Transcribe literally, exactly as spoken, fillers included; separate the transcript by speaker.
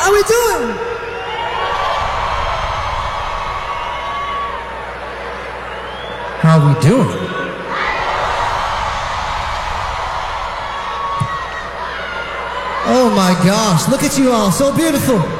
Speaker 1: How we doing? How we doing? Oh my gosh, look at you all, so beautiful.